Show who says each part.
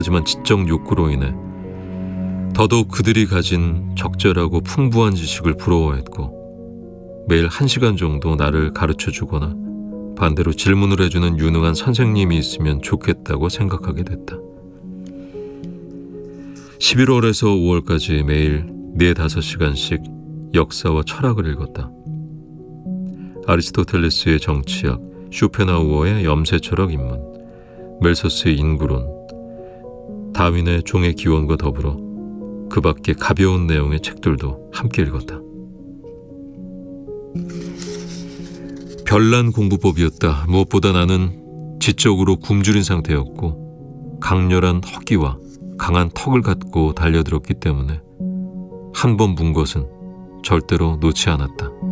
Speaker 1: 하지만 지적 욕구로 인해 더더욱 그들이 가진 적절하고 풍부한 지식을 부러워했고, 매일 1시간 정도 나를 가르쳐주거나 반대로 질문을 해주는 유능한 선생님이 있으면 좋겠다고 생각하게 됐다. 11월에서 5월까지 매일 4-5시간씩 역사와 철학을 읽었다. 아리스토텔레스의 정치학, 쇼펜하우어의 염세철학 입문, 멜소스의 인구론, 다윈의 종의 기원과 더불어 그 밖에 가벼운 내용의 책들도 함께 읽었다. 별난 공부법이었다. 무엇보다 나는 지적으로 굶주린 상태였고 강렬한 허기와 강한 턱을 갖고 달려들었기 때문에 한 번 본 것은 절대로 놓지 않았다.